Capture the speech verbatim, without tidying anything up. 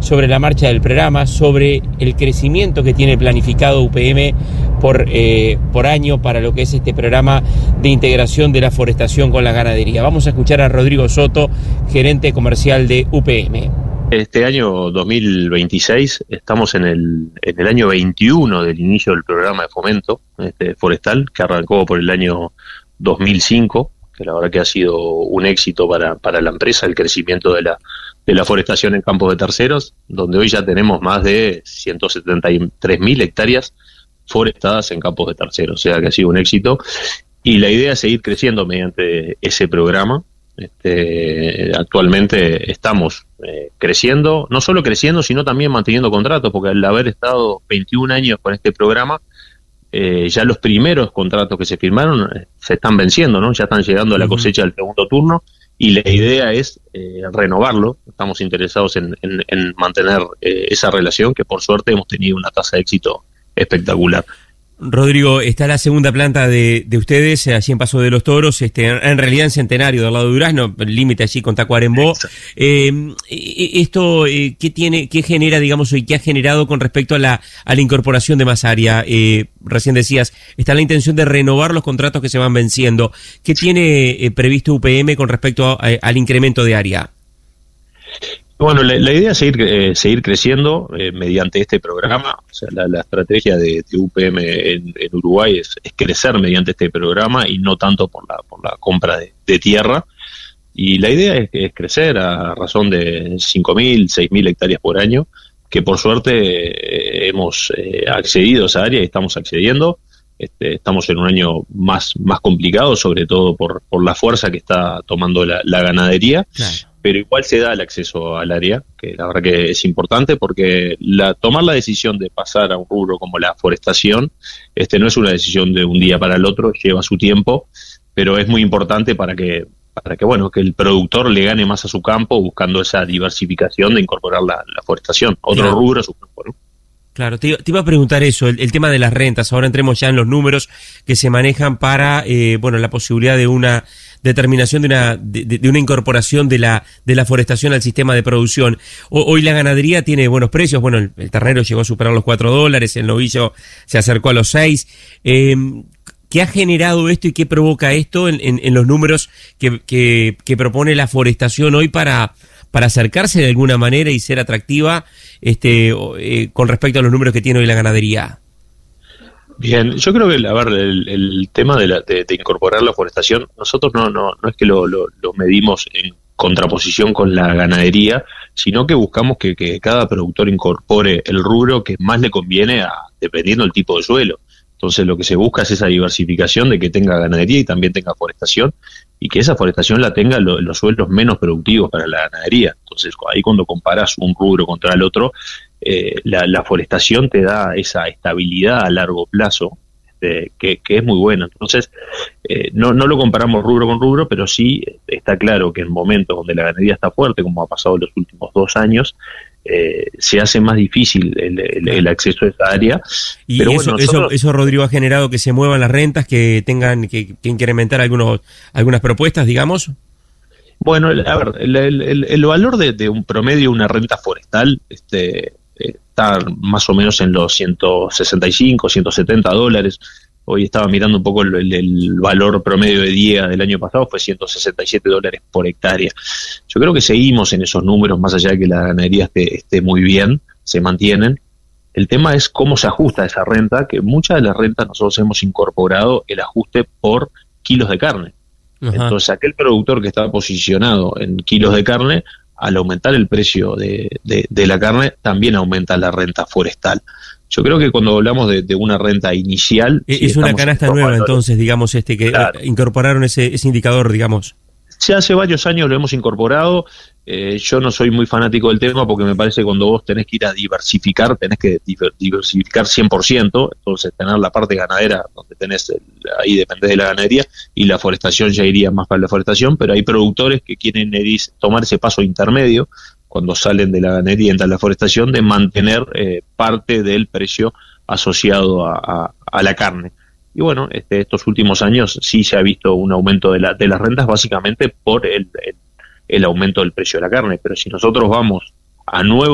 sobre la marcha del programa, sobre el crecimiento que tiene planificado U P M por, eh, por año para lo que es este programa de integración de la forestación con la ganadería. Vamos a escuchar a Rodrigo Soto, gerente comercial de U P M. Este año dos mil veintiséis estamos en el, en el año veintiuno del inicio del programa de fomento este, forestal, que arrancó por el año dos mil cinco, que la verdad que ha sido un éxito para, para la empresa, el crecimiento de la, de la forestación en campos de terceros, donde hoy ya tenemos más de ciento setenta y tres mil hectáreas forestadas en campos de terceros, o sea que ha sido un éxito, y la idea es seguir creciendo mediante ese programa. Este, actualmente estamos eh, creciendo, no solo creciendo, sino también manteniendo contratos, porque al haber estado veintiún años con este programa, eh, ya los primeros contratos que se firmaron eh, se están venciendo, ¿no? Ya están llegando a la cosecha del segundo turno, y la idea es eh, renovarlo. Estamos interesados en, en, en mantener eh, esa relación, que por suerte hemos tenido una tasa de éxito espectacular. Rodrigo, está la segunda planta de, de ustedes, allí en Paso de los Toros, este, en realidad en Centenario, del lado de Durazno, el límite allí con Tacuarembó. Eh, esto, eh, ¿qué tiene, qué genera, digamos, y qué ha generado con respecto a la, a la incorporación de más área? Eh, recién decías, está la intención de renovar los contratos que se van venciendo. ¿Qué tiene eh, previsto U P M con respecto a, a, al incremento de área? Bueno, la, la idea es seguir, eh, seguir creciendo eh, mediante este programa. O sea, la, la estrategia de, de U P M en, en Uruguay es, es crecer mediante este programa y no tanto por la, por la compra de, de tierra. Y la idea es, es crecer a razón de cinco mil, seis mil hectáreas por año, que por suerte eh, hemos eh, accedido a esa área y estamos accediendo. Este, estamos en un año más, más complicado, sobre todo por, por la fuerza que está tomando la, la ganadería. Claro. Pero igual se da el acceso al área, que la verdad que es importante, porque la, tomar la decisión de pasar a un rubro como la forestación, este no es una decisión de un día para el otro, lleva su tiempo, pero es muy importante para que, para que bueno, que el productor le gane más a su campo, buscando esa diversificación de incorporar la, la forestación, otro claro. rubro a su campo, ¿no? Claro, te, te iba a preguntar eso, el, el tema de las rentas. Ahora entremos ya en los números que se manejan para, eh, bueno, la posibilidad de una determinación de una de, de una incorporación de la de la forestación al sistema de producción. O, hoy la ganadería tiene buenos precios. Bueno, el, el ternero llegó a superar los cuatro dólares, el novillo se acercó a los seis. Eh, ¿Qué ha generado esto y qué provoca esto en, en, en los números que, que, que propone la forestación hoy para para acercarse de alguna manera y ser atractiva este eh, con respecto a los números que tiene hoy la ganadería? Bien, yo creo que a ver, el, el tema de, la, de, de incorporar la forestación, nosotros no no no es que lo, lo, lo medimos en contraposición con la ganadería, sino que buscamos que, que cada productor incorpore el rubro que más le conviene a, dependiendo del tipo de suelo. Entonces lo que se busca es esa diversificación de que tenga ganadería y también tenga forestación, y que esa forestación la tenga lo, los suelos menos productivos para la ganadería. Entonces ahí cuando comparas un rubro contra el otro, eh, la, la forestación te da esa estabilidad a largo plazo, este, que, que es muy buena. Entonces eh, no, no lo comparamos rubro con rubro, pero sí está claro que en momentos donde la ganadería está fuerte, como ha pasado en los últimos dos años, Eh, se hace más difícil el, el, el acceso a esa área. Y pero eso, bueno, nosotros... eso, eso, Rodrigo, ha generado que se muevan las rentas, que tengan que, que incrementar algunos algunas propuestas, digamos. Bueno, a ver, el, el, el valor de, de un promedio, una renta forestal, este está más o menos en los ciento sesenta y cinco, ciento setenta dólares. Hoy estaba mirando un poco el, el, el valor promedio de día del año pasado, fue ciento sesenta y siete dólares por hectárea. Yo creo que seguimos en esos números, más allá de que la ganadería esté, esté muy bien, se mantienen. El tema es cómo se ajusta esa renta, que muchas de las rentas nosotros hemos incorporado el ajuste por kilos de carne. Ajá. Entonces aquel productor que estaba posicionado en kilos de carne, al aumentar el precio de, de, de la carne, también aumenta la renta forestal. Yo creo que cuando hablamos de, de una renta inicial... Es sí, una canasta nueva, entonces, digamos, este que claro. incorporaron ese, ese indicador, digamos. Ya hace varios años lo hemos incorporado. Eh, yo no soy muy fanático del tema porque me parece que cuando vos tenés que ir a diversificar, tenés que diversificar cien por ciento, entonces tener la parte ganadera, donde tenés, el, ahí depende de la ganadería, y la forestación ya iría más para la forestación, pero hay productores que quieren tomar ese paso intermedio, cuando salen de la ganadería y entran a la forestación, de mantener eh, parte del precio asociado a, a, a la carne. Y bueno, este, estos últimos años sí se ha visto un aumento de, la, de las rentas, básicamente por el, el, el aumento del precio de la carne. Pero si nosotros vamos a nuevos